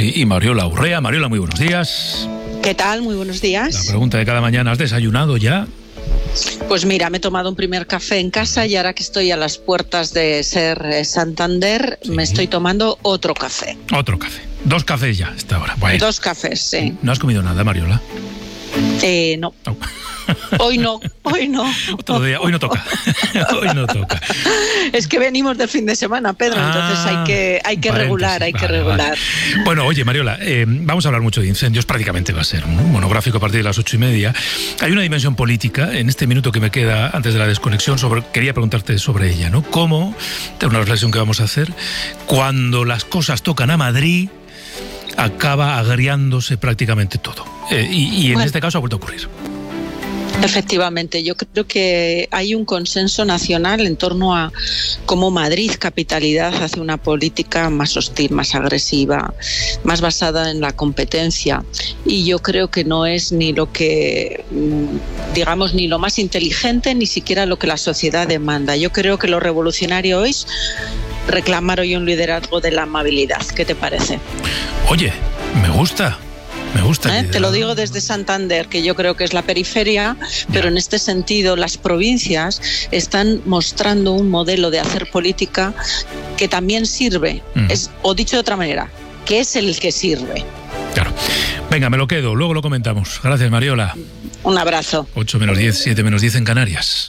y Mariola Urrea. Mariola, muy buenos días. ¿Qué tal? Muy buenos días. La pregunta de cada mañana, ¿has desayunado ya? Pues mira, me he tomado un primer café en casa y ahora que estoy a las puertas de ser Santander, me estoy tomando otro café. Otro café. 2 cafés ya esta hora. Bueno. 2 cafés, sí. ¿No has comido nada, Mariola? No. Hoy no. Otro día, hoy no toca. Hoy no toca. Es que venimos del fin de semana, Pedro, entonces hay que regular. Vale. Bueno, oye, Mariola, vamos a hablar mucho de incendios, prácticamente va a ser un monográfico a partir de las 8:30. Hay una dimensión política, en este minuto que me queda antes de la desconexión, quería preguntarte sobre ella, ¿no? ¿Cómo, es una reflexión que vamos a hacer, cuando las cosas tocan a Madrid, acaba agriándose prácticamente todo? Y en este caso ha vuelto a ocurrir. Efectivamente, yo creo que hay un consenso nacional en torno a cómo Madrid, capitalidad, hace una política más hostil, más agresiva, más basada en la competencia. Y yo creo que no es ni lo que, digamos, ni lo más inteligente, ni siquiera lo que la sociedad demanda. Yo creo que lo revolucionario es reclamar hoy un liderazgo de la amabilidad. ¿Qué te parece? Oye, me gusta. Te lo digo desde Santander, que yo creo que es la periferia, pero en este sentido las provincias están mostrando un modelo de hacer política que también sirve, o dicho de otra manera, que es el que sirve. Claro. Venga, me lo quedo, luego lo comentamos. Gracias, Mariola. Un abrazo. 8:10, 7:10 en Canarias.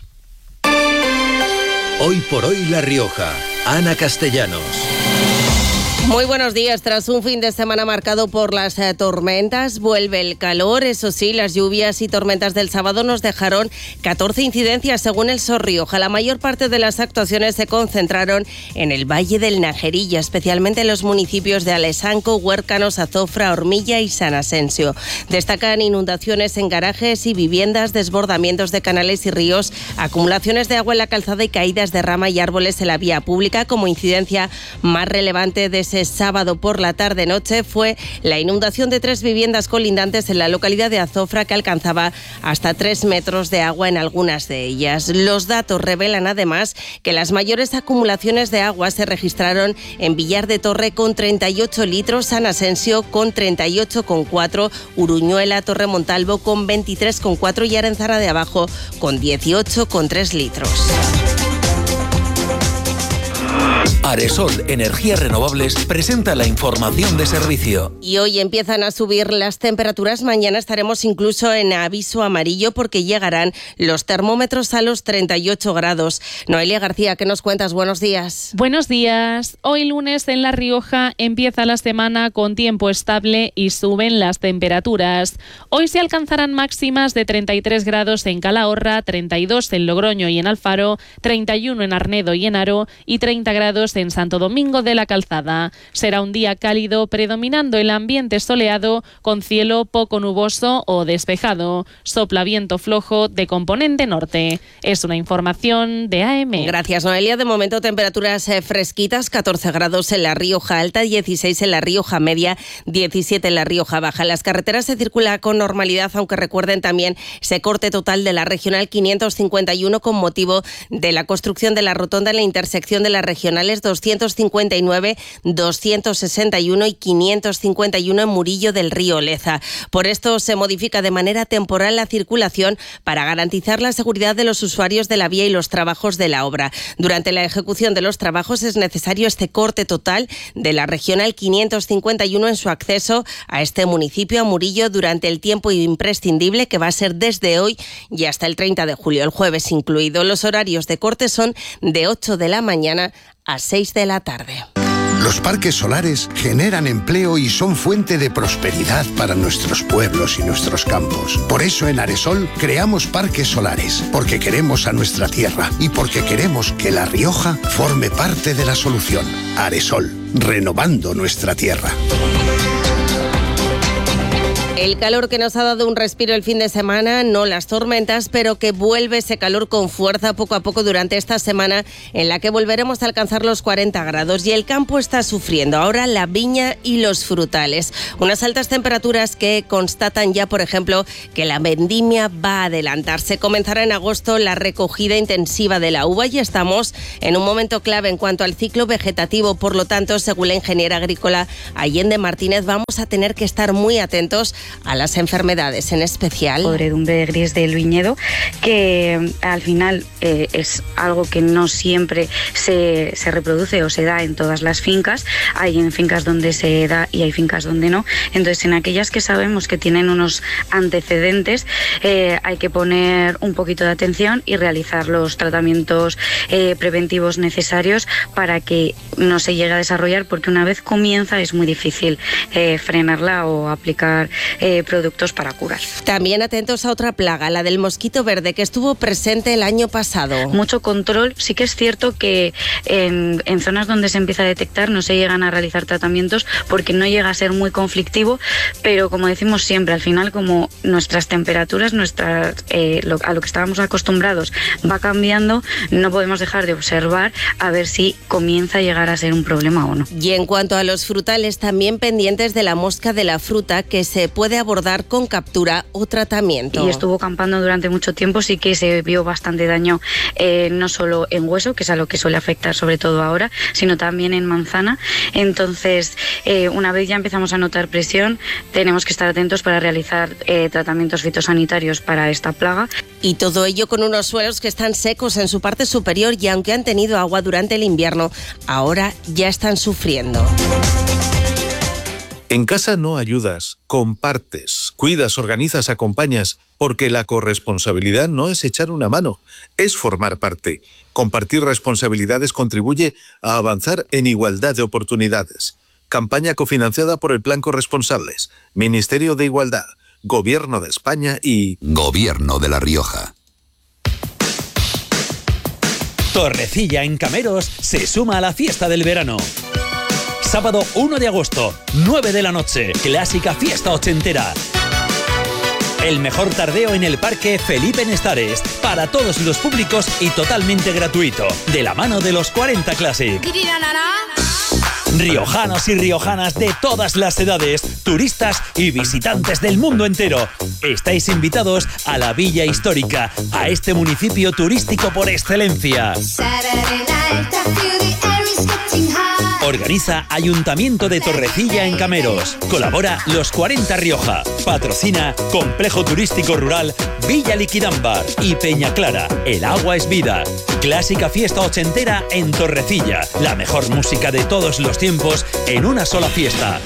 Hoy por hoy La Rioja. Ana Castellanos. Muy buenos días. Tras un fin de semana marcado por las tormentas, vuelve el calor. Eso sí, las lluvias y tormentas del sábado nos dejaron 14 incidencias según el SOS Rioja. La mayor parte de las actuaciones se concentraron en el Valle del Najerilla, especialmente en los municipios de Alesanco, Huércanos, Azofra, Hormilla y San Asensio. Destacan inundaciones en garajes y viviendas, desbordamientos de canales y ríos, acumulaciones de agua en la calzada y caídas de rama y árboles en la vía pública. Como incidencia más relevante de ese sábado por la tarde-noche fue la inundación de 3 viviendas colindantes en la localidad de Azofra, que alcanzaba hasta 3 metros de agua en algunas de ellas. Los datos revelan además que las mayores acumulaciones de agua se registraron en Villar de Torre con 38 litros, San Asensio con 38,4, Uruñuela, Torre Montalvo con 23,4 y Arenzara de Abajo con 18,3 litros. Aresol Energías Renovables presenta la información de servicio. Y hoy empiezan a subir las temperaturas. Mañana estaremos incluso en aviso amarillo porque llegarán los termómetros a los 38 grados. Noelia García, ¿qué nos cuentas? Buenos días. Buenos días. Hoy lunes en La Rioja empieza la semana con tiempo estable y suben las temperaturas. Hoy se alcanzarán máximas de 33 grados en Calahorra, 32 en Logroño y en Alfaro, 31 en Arnedo y en Haro y 30 grados en Santo Domingo de la Calzada. Será un día cálido, predominando el ambiente soleado con cielo poco nuboso o despejado. Sopla viento flojo de componente norte. Es una información de AM. Gracias, Noelia. De momento temperaturas fresquitas, 14 grados en La Rioja Alta, 16 en La Rioja Media, 17 en La Rioja Baja. En las carreteras se circula con normalidad, aunque recuerden también ese corte total de la Regional 551 con motivo de la construcción de la rotonda en la intersección de las regionales 259, 261 y 551 en Murillo del Río Leza. Por esto se modifica de manera temporal la circulación para garantizar la seguridad de los usuarios de la vía y los trabajos de la obra. Durante la ejecución de los trabajos es necesario este corte total de la Regional 551 en su acceso a este municipio, a Murillo, durante el tiempo imprescindible que va a ser desde hoy y hasta el 30 de julio, el jueves incluido. Los horarios de corte son de 8 de la mañana a 6 de la tarde. Los parques solares generan empleo y son fuente de prosperidad para nuestros pueblos y nuestros campos. Por eso en Aresol creamos parques solares, porque queremos a nuestra tierra y porque queremos que La Rioja forme parte de la solución. Aresol, renovando nuestra tierra. El calor que nos ha dado un respiro el fin de semana, no las tormentas, pero que vuelve ese calor con fuerza poco a poco durante esta semana en la que volveremos a alcanzar los 40 grados y el campo está sufriendo ahora la viña y los frutales. Unas altas temperaturas que constatan ya, por ejemplo, que la vendimia va a adelantarse. Comenzará en agosto la recogida intensiva de la uva y estamos en un momento clave en cuanto al ciclo vegetativo. Por lo tanto, según la ingeniera agrícola Allende Martínez, vamos a tener que estar muy atentos a las enfermedades, en especial podredumbre gris del viñedo, que al final es algo que no siempre se reproduce o se da en todas las fincas. Hay en fincas donde se da y hay fincas donde no. Entonces, en aquellas que sabemos que tienen unos antecedentes, hay que poner un poquito de atención y realizar los tratamientos preventivos necesarios para que no se llegue a desarrollar, porque una vez comienza es muy difícil frenarla o aplicar productos para curar. También atentos a otra plaga, la del mosquito verde, que estuvo presente el año pasado. Mucho control. Sí que es cierto que en zonas donde se empieza a detectar no se llegan a realizar tratamientos porque no llega a ser muy conflictivo, pero como decimos siempre, al final, como nuestras temperaturas, a lo que estábamos acostumbrados va cambiando, no podemos dejar de observar a ver si comienza a llegar a ser un problema o no. Y en cuanto a los frutales, también pendientes de la mosca de la fruta, que se puede abordar con captura o tratamiento. Y estuvo campando durante mucho tiempo, sí que se vio bastante daño, no solo en hueso, que es a lo que suele afectar sobre todo ahora, sino también en manzana. Entonces, una vez ya empezamos a notar presión, tenemos que estar atentos para realizar tratamientos fitosanitarios para esta plaga. Y todo ello con unos suelos que están secos en su parte superior y aunque han tenido agua durante el invierno, ahora ya están sufriendo. En casa no ayudas, compartes, cuidas, organizas, acompañas, porque la corresponsabilidad no es echar una mano, es formar parte. Compartir responsabilidades contribuye a avanzar en igualdad de oportunidades. Campaña cofinanciada por el Plan Corresponsables, Ministerio de Igualdad, Gobierno de España y Gobierno de La Rioja. Torrecilla en Cameros se suma a la fiesta del verano. Sábado 1 de agosto, 9 de la noche, clásica fiesta ochentera. El mejor tardeo en el Parque Felipe Nestares, para todos los públicos y totalmente gratuito, de la mano de los 40 Classic. Riojanos y riojanas de todas las edades, turistas y visitantes del mundo entero. Estáis invitados a la Villa Histórica, a este municipio turístico por excelencia. Organiza Ayuntamiento de Torrecilla en Cameros. Colabora Los 40 Rioja. Patrocina Complejo Turístico Rural Villa Liquidámbar y Peña Clara. El agua es vida. Clásica fiesta ochentera en Torrecilla. La mejor música de todos los tiempos en una sola fiesta.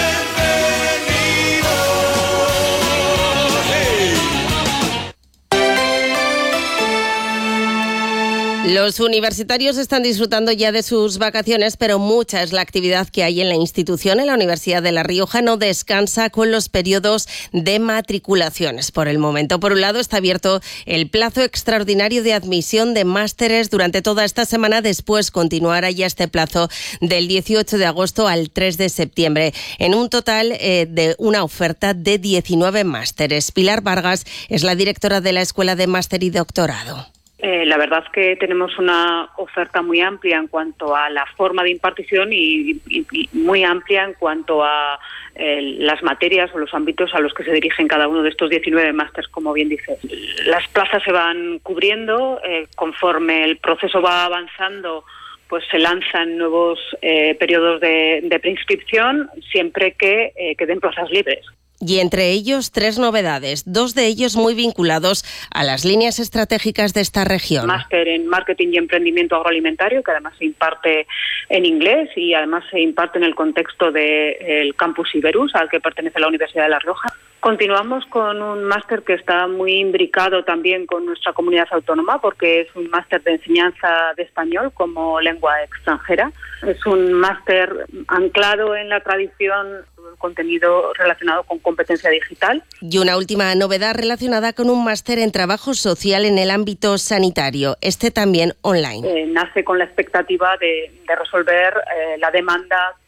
Los universitarios están disfrutando ya de sus vacaciones, pero mucha es la actividad que hay en la institución. En la Universidad de La Rioja no descansa con los periodos de matriculaciones. Por el momento, por un lado, está abierto el plazo extraordinario de admisión de másteres durante toda esta semana. Después continuará ya este plazo del 18 de agosto al 3 de septiembre, en un total de una oferta de 19 másteres. Pilar Vargas es la directora de la Escuela de Máster y Doctorado. La verdad es que tenemos una oferta muy amplia en cuanto a la forma de impartición y muy amplia en cuanto a las materias o los ámbitos a los que se dirigen cada uno de estos 19 másters, como bien dices. Las plazas se van cubriendo, conforme el proceso va avanzando, pues se lanzan nuevos periodos de preinscripción, siempre que queden plazas libres. Y entre ellos 3 novedades, 2 de ellos muy vinculados a las líneas estratégicas de esta región. Máster en Marketing y Emprendimiento Agroalimentario, que además se imparte en inglés y además se imparte en el contexto del Campus Iberus, al que pertenece la Universidad de La Rioja. Continuamos con un máster que está muy imbricado también con nuestra comunidad autónoma, porque es un máster de enseñanza de español como lengua extranjera. Es un máster anclado en la tradición, contenido relacionado con competencia digital. Y una última novedad relacionada con un máster en trabajo social en el ámbito sanitario, este también online. Nace con la expectativa de resolver la demanda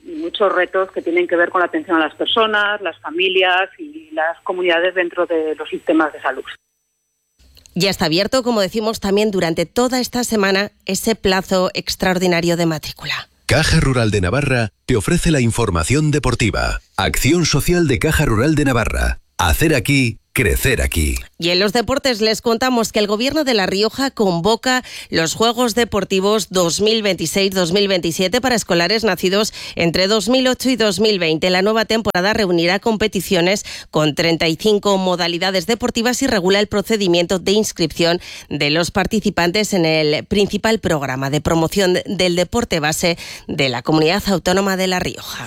muchos retos que tienen que ver con la atención a las personas, las familias y las comunidades dentro de los sistemas de salud. Ya está abierto, como decimos, también durante toda esta semana ese plazo extraordinario de matrícula. Caja Rural de Navarra te ofrece la información deportiva. Acción social de Caja Rural de Navarra. Hacer aquí, crecer aquí. Y en los deportes les contamos que el Gobierno de La Rioja convoca los Juegos Deportivos 2026-2027 para escolares nacidos entre 2008 y 2020. La nueva temporada reunirá competiciones con 35 modalidades deportivas y regula el procedimiento de inscripción de los participantes en el principal programa de promoción del deporte base de la Comunidad Autónoma de La Rioja.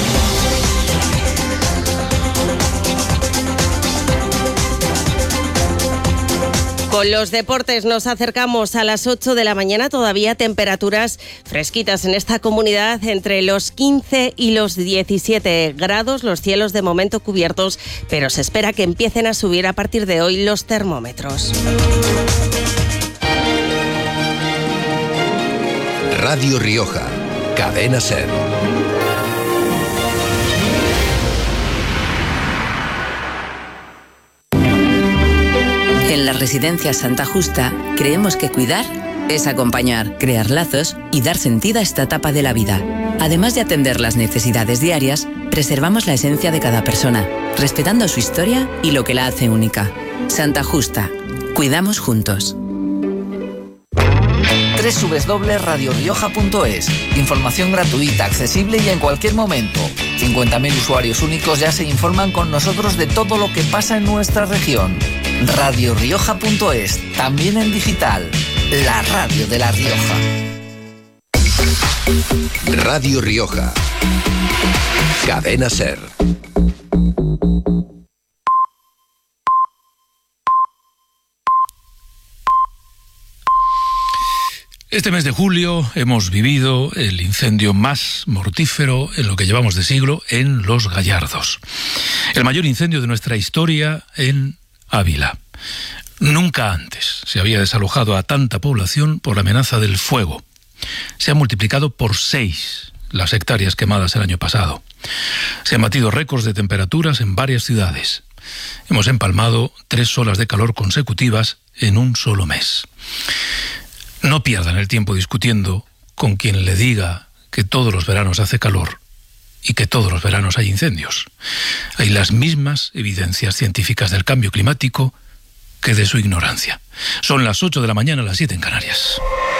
Con los deportes nos acercamos a las 8 de la mañana, todavía temperaturas fresquitas en esta comunidad entre los 15 y los 17 grados, los cielos de momento cubiertos, pero se espera que empiecen a subir a partir de hoy los termómetros. Radio Rioja, Cadena SER. En la Residencia Santa Justa creemos que cuidar es acompañar, crear lazos y dar sentido a esta etapa de la vida. Además de atender las necesidades diarias, preservamos la esencia de cada persona, respetando su historia y lo que la hace única. Santa Justa. Cuidamos juntos. www.radiorioja.es. Información gratuita, accesible y en cualquier momento. 50.000 usuarios únicos ya se informan con nosotros de todo lo que pasa en nuestra región. radiorioja.es, también en digital. La radio de La Rioja. Radio Rioja. Cadena SER. Este mes de julio hemos vivido el incendio más mortífero en lo que llevamos de siglo en Los Gallardos. El mayor incendio de nuestra historia en Ávila. Nunca antes se había desalojado a tanta población por la amenaza del fuego. Se han multiplicado por 6 las hectáreas quemadas el año pasado. Se han batido récords de temperaturas en varias ciudades. Hemos empalmado 3 olas de calor consecutivas en un solo mes. No pierdan el tiempo discutiendo con quien le diga que todos los veranos hace calor y que todos los veranos hay incendios. Hay las mismas evidencias científicas del cambio climático que de su ignorancia. Son las 8 de la mañana, las 7 en Canarias.